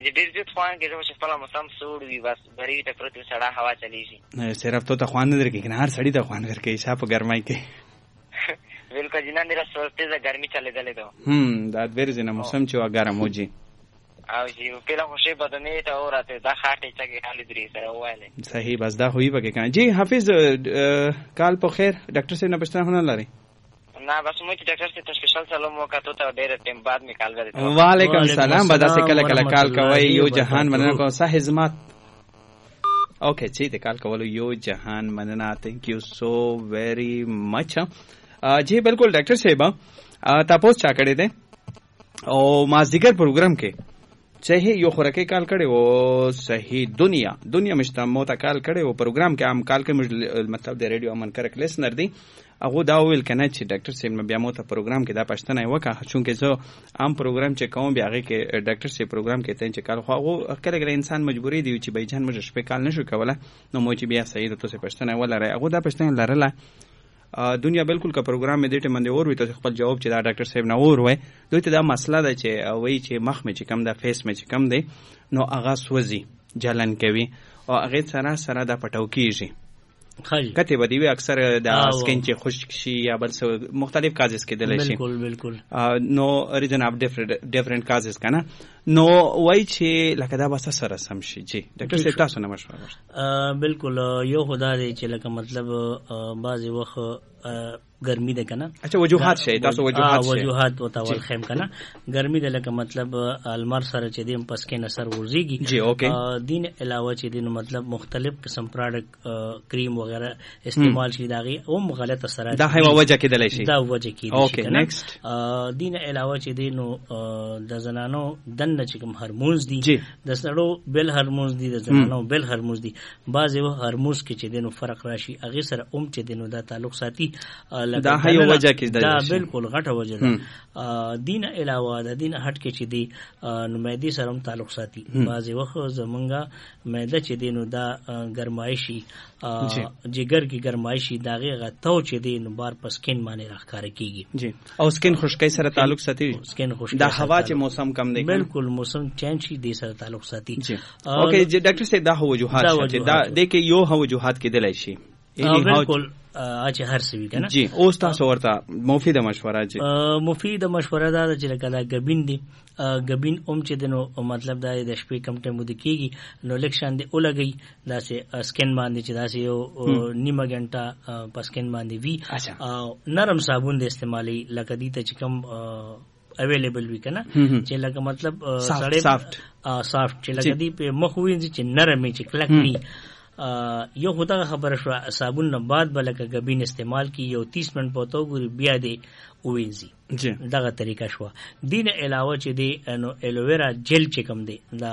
ډېر زیات خوان کې چې خپل موسم سوړ وي بس بری ته پروت سړه هوا چلیږي. صرف ته خوان نه درکې کنه هر سړی ته خوان درکې شاپ ګرمای کې. بالکل جنان دې سوچته ز ګرمي چلے دلې ته. دا ډېر زنه موسم چې وا ګرم وږي. او چې پیلا خوشي بدنه ته اورته دا خاطه چې حال درې سره وایله. صحیح بس دا خوې پکې کنه. جی حافظ کال په خیر ډاکټر صاحب نه پښتنه هونه لري. نه بس مو چې ډاکټر صاحب ته سپیشل سلام وکړو ته ډېر ټیم بعد می کال غوړې. وعلیکم السلام بدا سے کله کله کال کوي یو جهان مننه کو صح حزمت. اوکې چې ته کال کولو یو جهان مننه. تھینک یو سو ویری مچ. جی بالکل ډاکټر صاحب تاسو چا کړی دی او ما ذکر پروګرام کې صحیح یو خورکه کال کړي او صحیح دنیا مشتمو ته کال کړي او پروګرام کې عام کال کې مطلب د ریډیو امن کرک لیسنر دی هغه دا ویل کنه چې ډاکټر صاحب بیا مو ته پروګرام کې دا پښتنه وکړه چونکه زه عام پروګرام چې کوم بیا هغه کې ډاکټر صاحب پروګرام کې ته چې کال خو هغه کله انسان مجبوری دی چې به جان مجه شپه کال نشو کوله نو مو چې بیا صحیح ته پښتنه ولره هغه دا پښتنه لرله دنیا بالکل کا پروګرام مې دټه منده اور وي ته خپل جواب چې دا ډاکټر صاحب نه اور وای دوی ته دا مسله ده چې وای چې مخ مې چې کم دا فیس مې چې کم دی نو هغه سوځي جلن کوي او هغه سره دا پټاو کیږي کته بدی وی اکثر د سکین چې خشک شي یا بل څه مختلف کازز کې دلی شي بالکل نو ریجن اف ډیفرنٹ کازز کنه نو وای چې لکه دا بس سره سم شي جی ډاکټر صاحب تاسو نه مشوره بالکل یو خدا دې چې لکه مطلب بعضی وخت गर्मी ده کنه اچھا وجوهات شي تاسو وجوهات او تاول خیم کنه गर्मी ده لکه مطلب المر سره چې دیم پس کې نصر ورزيږي جی اوکے دین علاوه چې دین مطلب مختلف قسم پروډکټ کریم وغیرہ استعمال شي داغي او غلط اثر دا هي وجه کې دلی شي دا وجه کې اوکے نیکسٹ دین علاوه چې دینو د زنانو دنه چې کوم هورمونز دي د سړو بل هورمونز دي د زنانو بل هورمونز دي بعضي هورمونز کې چې دینو فرق راشي اغه سره چې دینو دا تعلق ساتي دا هي وجه کې دا بالکل غټه وجه ده دین علاوه د دین هټ کې چې دی نو مېدی سره تعلق ساتي بعضی وخت زمونږه مېده چې دینو دا ګرمایشي جګر کی ګرمایشي داغه غتو چې دی نو بار پس سکین باندې راخاره کیږي جی او سکین خشکۍ سره تعلق ساتي سکین خشکۍ دا هوا چې موسم کم دی بالکل موسم چینج شي دی سره تعلق ساتي اوکې ډاکټر صاحب دا وجوهات چې دا د کې یو وجوهات کې دلای شي بالکل اچھا هر څه وی کنه جی اوس تاسو ورته مفیده مشوره جی مفیده مشوره دا چې کله غبین دي غبین چې دنو مطلب دا د شپې کم ټیم ود کیږي نو الیکشن دی اولګي دا سه سکین باندې چې دا سه یو نیمه غنټه پسکین باندې وی نرم صابون د استعمالي لکه دي ته چې کم اویلیبل وی کنه چې لکه مطلب سړې سافټ چې لکه دی په مخ وینځي چې نرم چې کلک ني یو خدا خبر شو صابون نه بعد بلکه غبین استعمال کی یو 30 منټ پوتو ګوري بیا دی وینځي دغه طریقه شو دین علاوه چې دی نو الوویرا جل چې کم دی دا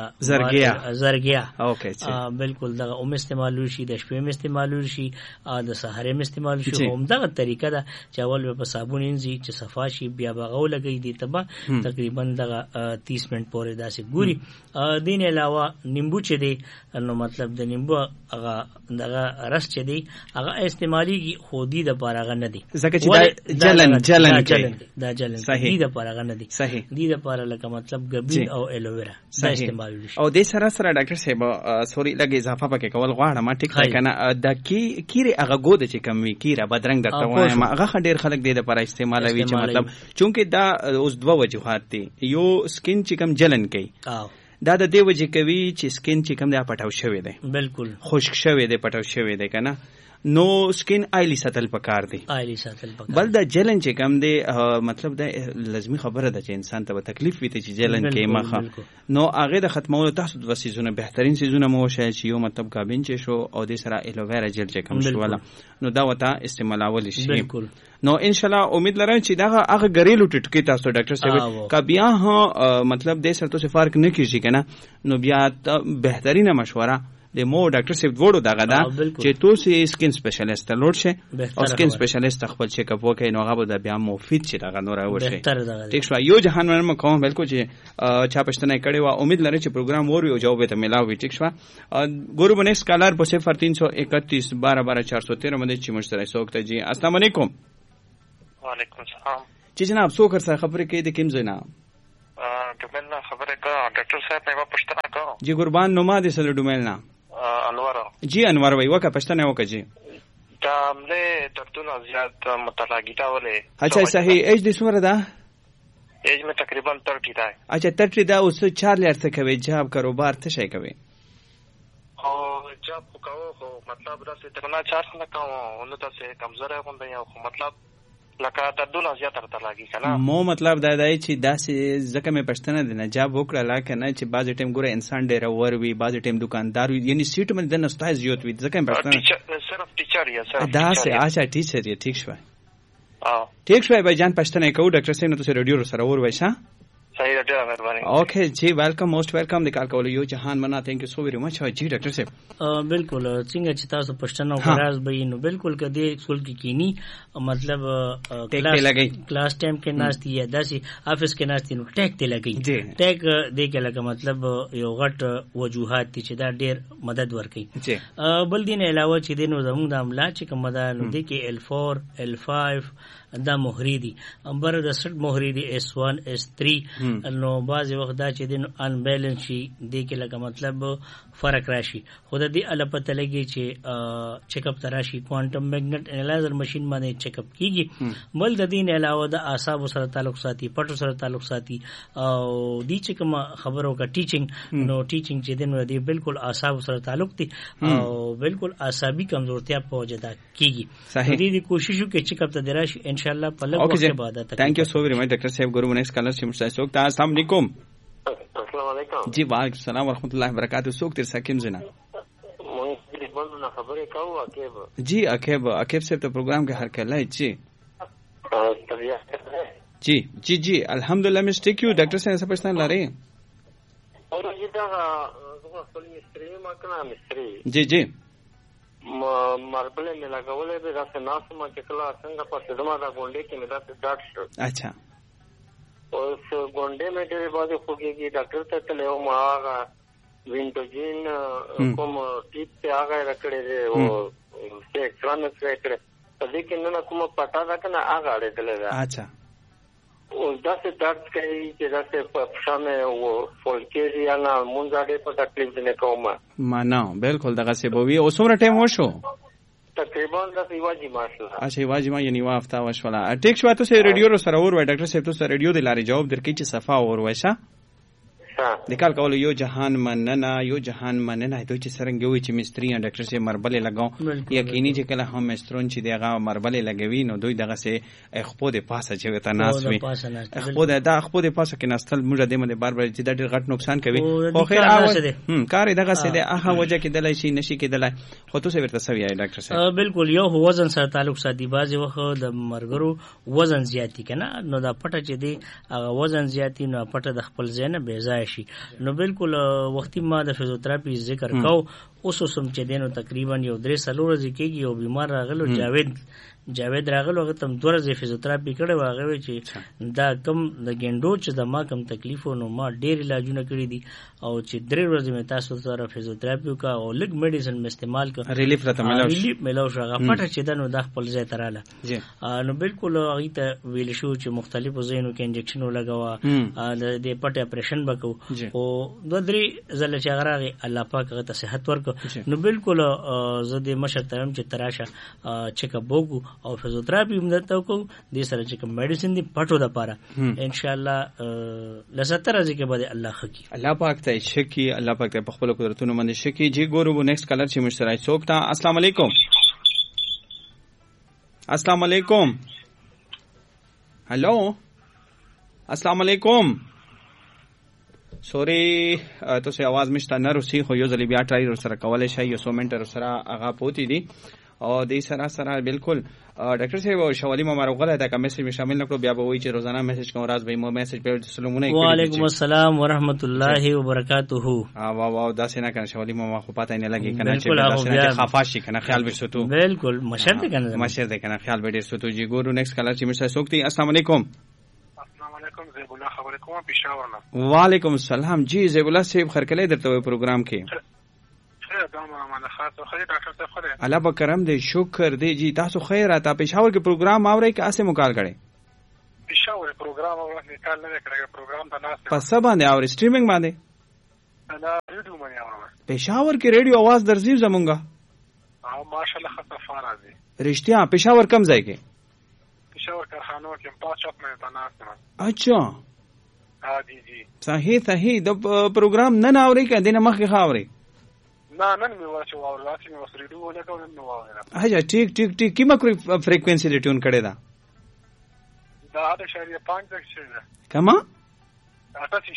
زرګیا اوکے بالکل دغه استعمال شي د شپې استعمال شي د سحر استعمال شي هم دغه طریقه دا چې اول په صابون انځي چې صفا شي بیا بغو لګي دی تبا تقریبا دغه 30 منټ پورې داسې ګوري دین علاوه نیمبو چې دی نو مطلب د نیمبو هغه دغه رس چې دی هغه استعمالي خودي د بارغه نه دی ځکه چې جلن دا جلن دی د پاره نه دي صحیح دی د پاره لکه مطلب غبین او الوویرا دا استعمال شي او د سره ډاکټر صاحب سوري لګي اضافه پکې کول غواړم ټیک کنه د کیره هغه ګود چې کم وی کیره بدرنګ درته وایم هغه ډیر خلک دی د پاره استعمالوي چې مطلب چونکه دا اوس دوه وجوهات دي یو سکین چې کم جلن کوي دا د دې وجه کوي چې سکین چې کم دا پټاو شوی دی بالکل خشک شوی دی پټاو شوی دی کنه نو سکین آیلی ساتل پکار دی بل دا جلن چې کم دی مطلب دا لازمی خبره ده چې انسان ته تکلیف وي ته چې جلن کې مخه نو هغه د ختمولو تاسو د وسیزونه بهترین سیزونه مو شای چې یو مطلب کابین چې شو او د سره الوویرا جل چې کم شو ولا نو دا وته استعمالول شي نو ان شاء الله امید لرم چې دا هغه غریلو ټټکی تاسو ډاکټر صاحب کا بیا مطلب د سره تو فرق نه کیږي کنه نو بیا بهترینه مشوره د مو ډاکټر صاحب وړو دغه دا چې تاسو سکین سپیشلیست لوړ شي او سکین سپیشلیست خپل چیک اپ وکړي نو هغه به بیا مفید شي دغه نور ورشي ټیک شو یو جهان منم کوم بالکل چې چا پښتنه کړي وا امید لرم چې پروګرام ووري او جواب ته ملاوي ټیک شو ګورو بنس کالر په 0331 12 12 413 باندې چې مشترک سوکته جی السلام علیکم وعلیکم السلام چې جناب څوک سره خبرې کوي د کوم ځای نه ډومل نه خبره کا ډاکټر صاحب نه پښتنه کا جی قربان نوما دې سره ډومل نه انور جی انور وای وکه پښتنه وکه جی دا مله دردونه زیات متلاګیتا ولې اچھا صحیح ایج دې څومره ده ایج میں تقریبا 30 ده اچھا 30 ده اوس 4 لیر څه کوي جاب کاروبار څه شي کوي او جاب کوو خو مطلب دا څه ترنا 4 نه کوو نو تاسو کمزور هم دی او مطلب لکه دردونه زیات تر لاګي کنه مو مطلب دا دی چې داسې ځکه مې پښتنه د نجاب وکړه لکه نه چې بعض ټیم ګوره انسان ډیر ور وي بعض ټیم دکاندار وي یعنی سیټ باندې د نستای زیات وي ځکه مې پښتنه صرف ټیچر یا صرف دا سه اچھا ټیچر یې ٹھیک شوی ٹھیک شوی بھائی جان پښتنه کو ډاکټر صاحب نو تاسو ریډیو سره ور وای ښه صحیح ډېر مهرباني اوکے جی ویلکم موسٹ ویلکم د کال کول یو جهان منا ثانک یو سو ویری مچ جی ډاکټر صاحب بالکل څنګه چې تاسو پښتنه راز به نو بالکل کدی سکول کې کینی مطلب کلاس ټایم کې ناشتي یا داسي افس کې ناشتي نو ټیک ته لګي ټیک دې کې لګا مطلب یو غټ وجوهات چې دا ډېر مدد ورکړي بل دین علاوه چې دینو زموږ د عملا چې کوم دا نو دې کې L4 L5 دا مهری دي امبر د سټ مهری دي S1 S3 نو بعض وخت دا چې دین ان بیلنس شي دې کې لکه مطلب فرق راشي خود دې ال پته لګي چې چیک اپ تراشي کوانټم میګنیټ انالایزر ماشين باندې چیک اپ کیږي بل د دین علاوه د اعصاب سره تعلق ساتي پټو سره تعلق ساتي او دې چې کوم خبرو کا ټیچینګ نو ټیچینګ چې دین ودی بالکل اعصاب سره تعلق دي او بالکل اعصابي کمزورتیا په وجه دا کیږي دې کوشش وکړي چیک اپ ته دراشي انشاءاللہ په لږ وخت بعد تھینک یو سو ویری مچ ډاکټر صاحب ګورو نیکسٹ کالر چې مشتاق سوک تا السلام علیکم السلام علیکم جی وعلیکم السلام ورحمۃ اللہ وبرکاتہ سوک تیر ساکم زنا خبرې کوو اکیب جی اکیب صاحب ته پروګرام کې هر کله چی جی جی جی الحمدلله مسټیک یو ډاکټر صاحب څه پښتنه لري اور دا خپل مستری مکنه مستری جی جی مربله مې لګولې به راته ناسمه چې کله څنګه په دما دا غونډې کې مې دا ډاټ شو اچھا اوس غونډې مې ډېر باندې خوږي ډاکټر ته تلو ما هغه وینډوجین کوم ټیپ ته هغه راکړې ده او څه اکران څه کړې په دې کې نه کوم پټا دا کنه هغه اړې دلته اچھا او دا څه درد کوي چې دا څه په شامه او فولکیری یا نه مونږه دې په تکلیف نه کوم ما نه بالکل دغه څه بوي او څومره ټایم وشو تقریبا دا ایواجی ماشاءالله اچھا ایواجی ما یعنی وافتا وشولا ټیک شو تاسو ریډیو سره ور وای ډاکټر صاحب تاسو ریډیو د لارې جواب درکې چې صفه ور وایشه د کال کول یو جهان مننه دوی چې سرنګ وي چې مستری ډاکټر صاحب مربل لګاو یقیني چې کله هم مسترون چې دغه مربل لګوي نو دوی دغه سه خپل د پاسه چې تناس وي خپل د پاسه کې نستل موږ د مده بار بار چې د ډېر غټ نقصان کوي خو خیر هغه کار دغه سه د هغه وجه کې دلای شي نشي کې دلای خو تاسو ورته سوي ډاکټر صاحب بالکل یو وزن سره تعلق ساتي بعضی وخت د مرګرو وزن زیاتی کنه نو دا پټه چې دی هغه وزن زیاتی نو پټه د خپل ځای نه بې ځای شي نو بالکل وختي ما د فزیوتراپي ذکر کو اوس سم چې دینو تقریبا یو 3 سالو ورځې کېږي او بیمار راغلو جاوید راغلو هغه تم 2 ورځې فزیوتراپي کړو هغه چې دا کم د ګندو چې د ما کم تکلیفو نو ما ډېر علاجونه کړی دي او چې 3 ورځې مې تاسو سره فزیوتراپي کا او لګ میډیسن مې استعمال کړ ریلیف راته ملو شو هغه پټه چې دنو د خپل ځای تراله نو بالکل هغه ته ویل شو چې مختلفو ځایونو کې انجکشن ولګوا د پټه اپریشن وکړو او 2-3 ځله چې هغه الله پاک هغه ته صحت ورکړ نو بالکل زه د مشر ترم چې تراشه چیک اپ وکړو او فزیوتراپي هم درته وکړو د سره چې کوم میډیسن دی پټو د پاره ان شاء الله لستر ځکه به الله خکی الله پاک ته شکی الله پاک ته په خپل قدرتونو باندې شکی جی ګورو نیکسٹ کلر چې مشترک څوک تا السلام علیکم السلام علیکم هلو السلام علیکم سوري تاسو आवाज مشته نه روسي خو یو ځلې بیا ټرای سره کولای شي یو 100 منټه سره هغه پوتی دي او دې سره بالکل ډاکټر صاحب شوالی ما مرغله دا کوم میسج شامل نکړو بیا به وایي چې روزانه میسج کوم راز به مو میسج په سلامونه وعلیکم السلام ورحمت الله وبرکاتہ واو دا څنګه کنه شوالی ما خو پاتې نه لګي کنه چې دا خفاشي کنه خیال به ستو بالکل مشر دې کنه خیال به ډیر ستو جی ګورو نیکسٹ کلر چې مشه سوکتی السلام علیکم زیب الله خبرې کوم پېښور نه وعلیکم السلام جی زیب الله صاحب خرکلې درته وې پروګرام کې الله به کرم دې شکر دې جی تاسو خیر راته پېښور کې پروګرام اورئ که اسه مکال کړي پېښور پروګرام ورته کال نه کړی پروګرام ته ناست په څه باندې او سټریمینګ باندې دا ریډیو باندې اورم پېښور کې ریډیو आवाज درځي زمونږه او ماشاءالله خطر راځي رښتیا پېښور کم ځای کې پېښور کارخانو کې په چاپ مې تناسب اچھا جی صحیح د پروګرام نن اوري که دینه مخکې خاوري نه نن مې ورچو او راتې مې وس ریډیو ولګو نن نو واورم اچھا ټیک کیمه فریکوئنسي دې ټیون کړی دا 8.5 څه ده کما 88.5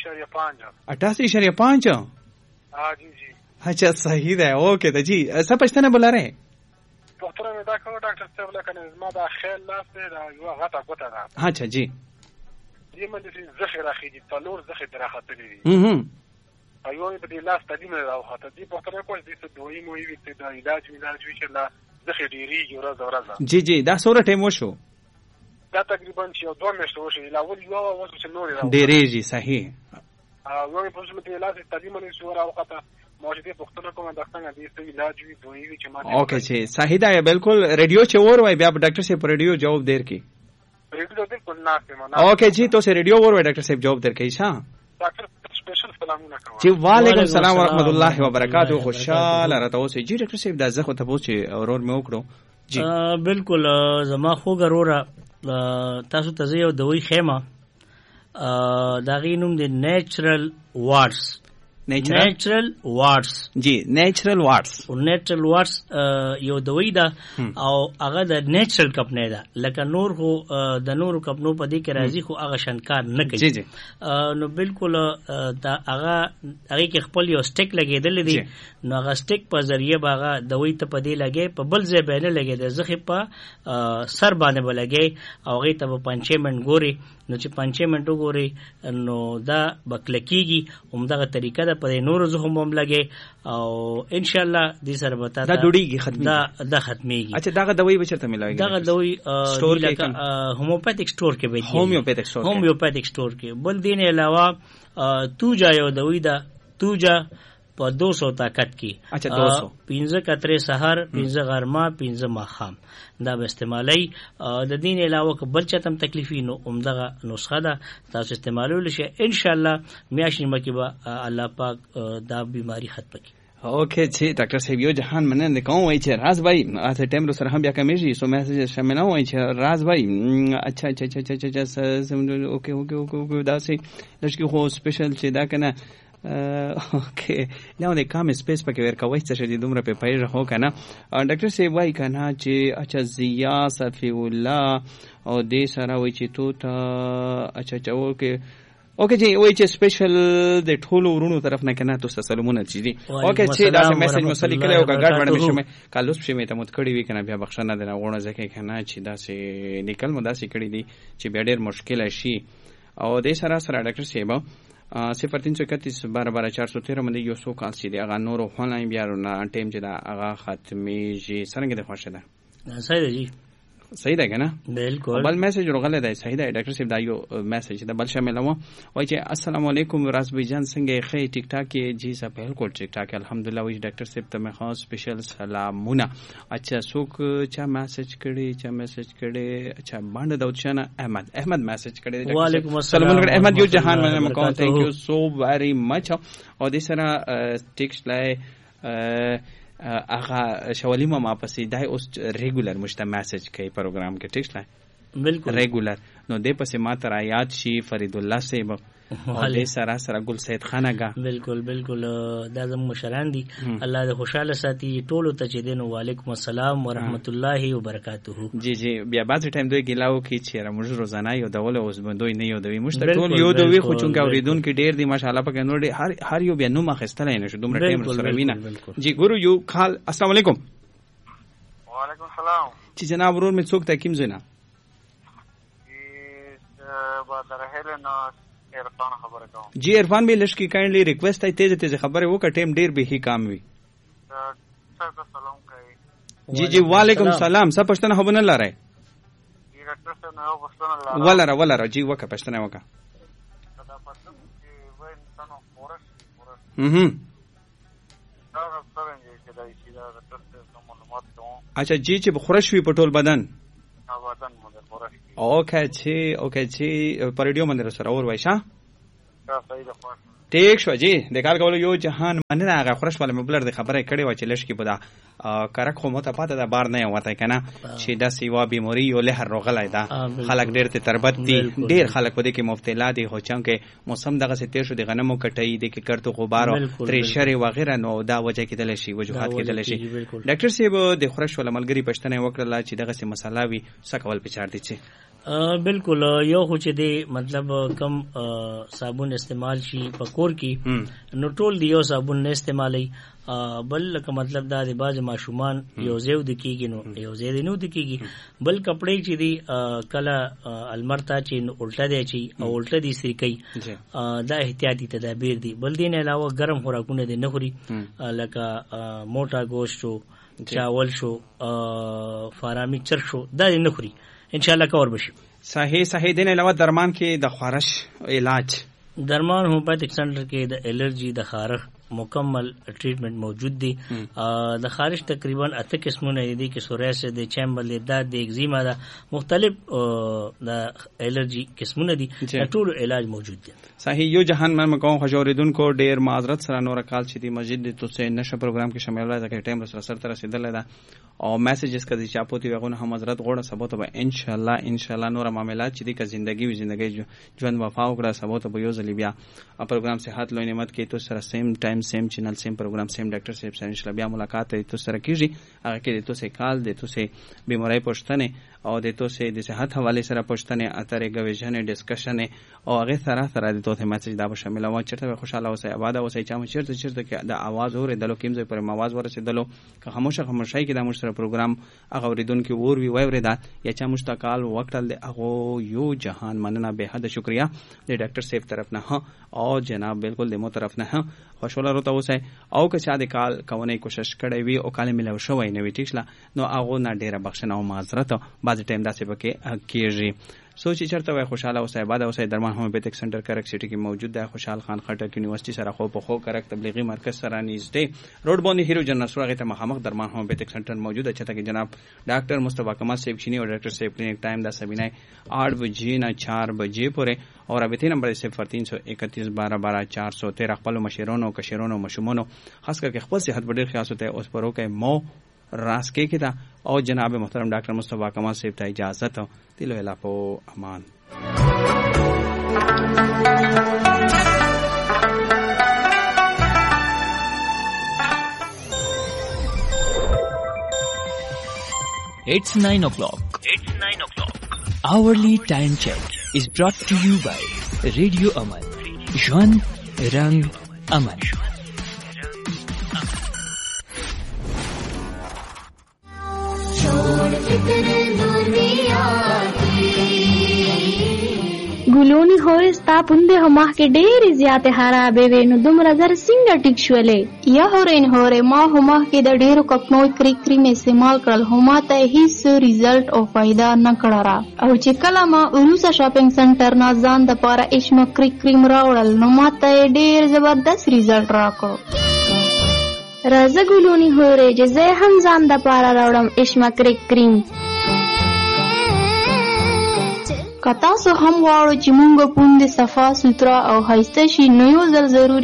جی اچھا صحیح ده اوکے ته جی څه پښتنه بولا رہے ډاکټر مې دا کوم ډاکټر صاحب لکه ما دا خیال لاس دی دا یو غټه کوته ده اچھا جی دې مې د زخه راخېږي تلور زخه راخته دي ایو په دې لاس ته دې مې راوخته دې په تر کوم دې څه دوی مو وي ته دا علاج وی چې لا زخه ډيري ورځ جی دا سوره ټیم وشو دا تقریبا چې 2 میاشتې وشي لا ول یو وڅ چې نور راو ډیریږي صحیح یو په څه مته علاج تقریبا نه شو راوخته موجوده پښتنه کوم د څنګه دې څه علاج وی دوی وی چې ما اوکے چې صحیح ده بالکل ریډیو چې ور وای بیا ډاکټر صاحب ریډیو جواب دیر کی ریډیو بالکل نه اوکے جی تو سے ریډیو ور وای ډاکټر صاحب جواب دیر کی ښا ډاکټر سپیشل سلامونه کوم جی وعلیکم السلام ورحمت الله وبرکاتہ خوشاله راته اوسې جی ډاکټر صاحب دا زه خو ته پوښتې اورور مې وکړو جی بالکل زما خو ګروره تاسو ته یو دوی خیمه دا غینوم د نیچرل واټس نیچرل واټس جی نیچرل واټس یو دوی ده او هغه د نیچرل کمپنی ده لکه نور خو د نورو کمپنو په دې کې راځي خو هغه شنکار نه کوي نو بالکل دا هغه کې خپل یو سټیک لګېدل دي نو هغه سټیک په ذریعہ هغه دوی ته په دې لګي په بل ځای باندې لګي د زخه په سر باندې ولګي او هغه ته په 5 منټ ګوري نو چې 5 منټ وګوري نو دا بکلکیږي همدغه طریقه ده په نورو زخم هم لګي او ان شاء الله دې سره به دا دوړيږي ختمي دا ختميږي اچھا دا دوی به چرته ملایږي دا دوی هومیوپیتھک سٹور کې به هومیوپیتھک سٹور کې بل دین علاوه توجا یو دوی دا توجا په 200 طاقت کې اچھا 200 15 کتره سحر 15 غرمه 15 ماخام دا به استعمالي د دین علاوه بل چتم تکلیفي نو عمدغه نسخه ده تاسو استعمالول شي ان شاء الله میاشنی مکه به الله پاک دا بیماری ختم کړي اوکے جی ډاکټر صاحب یو جهان مننه کوم وای چې راز بھائی اته ټیم رو سره هم بیا کمیږي سو میسج شامل نه وای چې راز بھائی اچھا اوکے دا سي لږ خو سپیشل چې دا کنه اوکے نو د کام سپیس پکې ورکوي چې شې دومره په پیژه هو کنه ډاکټر سی وای کنه چې اچھا زیا صفی الله او دې سره وای چې تو ته اچھا اوکے جی وای چې سپیشل د ټولو ورونو طرف نه کنه تاسو سلامونه چي دي اوکے چې دا میسج مسلې کړو او ګډ باندې مې کالوس په مې ته مت کړی وی کنه بیا بخښنه درنه غوڼه ځکه کنه چې دا سي نکل مو دا سي کړی دي چې بیا ډېر مشکل شي او دې سره ډاکټر صاحب 0331 12 باندې یو څو کال سي دي هغه نورو هنلاین بیا نه ټیم چې دا هغه ختمي جی څنګه د خوښه ده صحیح دی صحیح ده کنه بالکل بل میسج ورغله ده صحیح ده ډاکټر صاحب دا یو میسج ده بل شامل و وای چې السلام علیکم رازبی جان څنګه خې ټیک ټاک کې جی صاحب بالکل ټیک ټاک الحمدلله وای ډاکټر صاحب ته مې خاص سپیشل سلامونه اچھا څوک چا میسج کړي اچھا باندې داوچانه احمد میسج کړي وعلیکم السلام احمد یو جهان مننه کوم تھینک یو سو ویری مچ او دې سره ټیکس لای اغه شوالی ما پسې دای اوس ریګولر مشته میسج کوي پروګرام کې ټیکس لای بالکل ریګولر نو دې پسې ما تر آیات شي فرید الله صاحب او دې سره ګل سید خانګه بالکل دا زموږ مشران دي الله دې خوشاله ساتي ټولو ته چې دین وعلیکم السلام ورحمت الله وبرکاته جی بیا بعض ټایم دوی ګلاو کې چې موږ روزانه یو ډول اوس بندوي نه یو دوی مشترکول یو دوی خو چونګه اوریدون کې ډیر دي ماشاءالله پکې نور هر یو بیا نو مخستلای نه شو دومره ټایم سره وینا جی ګورو یو خال السلام علیکم وعلیکم السلام چې جناب ورور می څوک تکیم زینا با درهلنا عرفان خبره کوم جی عرفان به لشکی کائنڈلی ریکویسٹ ہے تیز خبره وکړه ټیم ډیر به هی کام وی سلام کوي جی وعلیکم السلام سب پښتنه هبن الله رہے یہ ډاکټر صاحب نو پښتنه الله ولر جی وکړه پښتنه وکړه دا پښتنه چې وای انسانو فورس دا څنګه چې دا معلومات کوم اچھا جی چې بخورش وی پټول بدن آبادان مو درباره اوکے چې پر ریډیو باندې سره اور وایشه دا صحیح ده خو ټیک شو جی د کال کولو یو جهان مننه هغه خورش ول مبلر د خبره کړي و چې لشکې په دا کرک خو مته پاته دا بار نه وته کنه چې د سیوا بیماری یو له روغلای دا خلک ډیر ته تربت دي ډیر خلک په دې کې مبتلا دي خو چونکه موسم دغه څه تیر شو د غنمو کټي د کې کرتو غبار تریشر وغیرہ نو دا وجه کې دل شي وجوهات کې دل شي ډاکټر صاحب د خورش ول ملګری پښتنه وکړه چې دغه څه مساله وي سکول پچار دي چې بالکل یو خو چې دی مطلب کم صابون استعمال شي پکور کی نو ټول دی یو صابون نه استعمالي بل لکه مطلب دا د باز ماشومان یو زیو د کیږي نو یو زیو نو د کیږي بل کپڑے چې دی کله المرتا چې الټا دی چې او الټا دی سری کوي دا احتیاطي تدابیر دي بل دین علاوه ګرم خوراکونه دي نه خوري لکه موټا گوشت شو چاول شو فارامي چرګ شو دا نه خوري ان شاء الله کور بشي صحیح دین علاوه درمان کې د خارش علاج درمان هومیوپیتھک سنټر کې د الرجی د خارش مکمل ټریټمنٹ موجود دی د خارش تقریبا 8 قسمونه دي کې سوریاس د چیمبل د ایگزیما د مختلف د الرجی قسمونه دي ټول علاج موجود دي صحیح یو جهان من کوم خوشوریدونکو ډیر معذرت سره نور کال چې دی مسجد د توسه نشه پروګرام کې شامل راځي چې ټایم سره تر رسیدل دا او میسجز کدي چاپوتی وغونه هم حضرت غوړه ثبوت به ان شاء الله نور معاملات چې دی که زندگی ژوند وفا وکړه ثبوت به یو ځل بیا پروګرام صحت لوی نعمت کې تو سره سیم ټایم سیم چینل سیم پروګرام سیم ډاکټر صاحب سره ان شاء الله بیا ملاقات تو سره کیږي هغه کې تو سه کال د تو سه بیماری پښتنه او د تو سه د صحت حواله سره پښتنه اترې غوښنه ډسکشن او هغه سره د تو ته میسج دا به شامل و چرته خوشاله اوسه آباد اوسه چې چرته کې د आवाज اور د لوکیم زې پر आवाज ورسېدلو که خاموشای کې د مشر پروګرام هغه اوریدونکو ور وی وایوردا یا چې مستقال وکټل هغه یو جهان مننه به حد شکریا د ډاکټر صاحب طرف نه او جناب بالکل د مو طرف نه خوشاله روته اوسه او که چا د کال کوونه کوشش کړی وي او کال ملو شوی نه وي ټیکلا نو هغه نه ډیره بخښنه او معذرت بعض ټایم داسې پکې کیږي سوچ چرته وای خوشاله اوسه آباد اوسه درمان هومیوپیتھک سنټر کرک سټی کې موجود ده خوشحال خان خټک یونیورسيټي سره خو په خو کرک تبلیغي مرکز سره نږدې روډ باندې هیرو جنرال سورغه ته مخامخ درمان هومیوپیتھک سنټر موجود ده چې جناب ډاکټر مصطفی کمال صاحب چینی او ډاکټر صاحب کلینک ټایم دا سبینه 8 بجې نه 4 بجې پورې اور رابطه نمبر 0331122413 خپل مشرونو کشرونو مشمونو خاص کر خپل صحت ډیر خیال ہوتا ہے اس پرو کے مو راس کے کتا اور جناب محترم ڈاکٹر مصطفی کمال صاحب ته اجازت دلو الافو امان It's 9 o'clock. Hourly time check is brought to you by Radio Aman. Jwan Rang Aman. ګلونی هوی ستا پوندې همه کې ډېرې زیاتې خرابې وې نو دومره زر څنګه ټیک شولې یا هورې ما همه کې د ډېرو کپنوي کریم استعمال کړل هما ته هیڅ ریزلټ او فایده نه کړه او چې کله ما اوروسا شاپینګ سنټر نه ځان د پاره اشما کریم راوړل نو ما ته ډېر زبردست ریزلټ راکړو راځه ګلونی هوی چې زه هم ځان د پاره راوړم اشما کریم که تاسو هم غواړئ چې مونږ پوندې صفا سوتره او ښایسته شي نو یو ځل ضروري